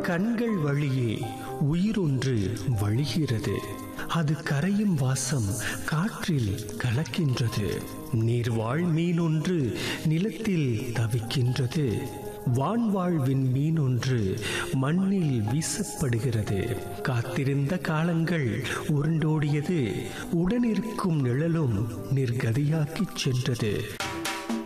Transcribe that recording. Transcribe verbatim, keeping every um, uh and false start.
கண்கள் வழியே உயிரொன்று வழிகிறது. அது கரையும் வாசம் காற்றில் கலக்கின்றது. நீர்வாழ் மீனொன்று நிலத்தில் தவிக்கின்றது. வான்வாழ்வின் மீனொன்று மண்ணில் வீசப்படுகிறது. காத்திருந்த காலங்கள் உருண்டோடியது. உடனிருக்கும் நிழலும் நிர்கதியாக்கிச் சென்றது.